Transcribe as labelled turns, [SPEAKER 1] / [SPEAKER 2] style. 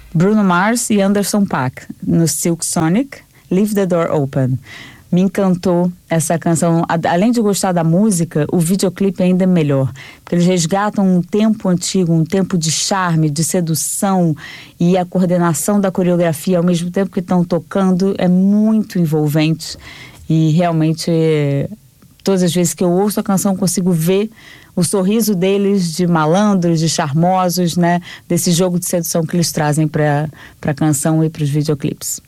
[SPEAKER 1] Bruno Mars e Anderson .Paak, no Silk Sonic, Leave the Door Open. Me encantou essa canção. Além de gostar da música, o videoclipe ainda é melhor. Porque eles resgatam um tempo antigo, um tempo de charme, de sedução, e a coordenação da coreografia ao mesmo tempo que estão tocando é muito envolvente. E realmente, todas as vezes que eu ouço a canção, consigo ver o sorriso deles de malandros, de charmosos, né? Desse jogo de sedução que eles trazem para a canção e para os videoclipes.